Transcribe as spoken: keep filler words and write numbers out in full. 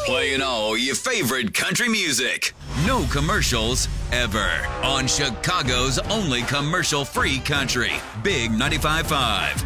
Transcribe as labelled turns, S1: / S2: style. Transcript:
S1: Playing all your favorite country music. No commercials ever. On Chicago's only commercial-free country. Big ninety-five point five.